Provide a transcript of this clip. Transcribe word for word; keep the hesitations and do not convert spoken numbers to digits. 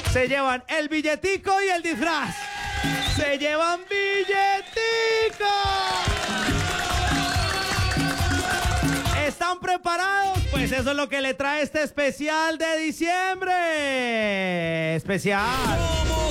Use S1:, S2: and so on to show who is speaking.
S1: Se llevan el billetico y el disfraz. Se llevan billetico. ¿Están preparados? Pues eso es lo que le trae este especial de diciembre. Especial.